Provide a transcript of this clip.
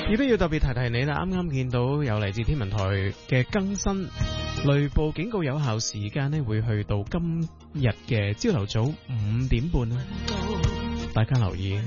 亦都要特別提提你啦，啱啱見到有嚟自天文台嘅更新，雷暴警告有效時間呢會去到今日嘅朝頭早5點半啦，大家留意。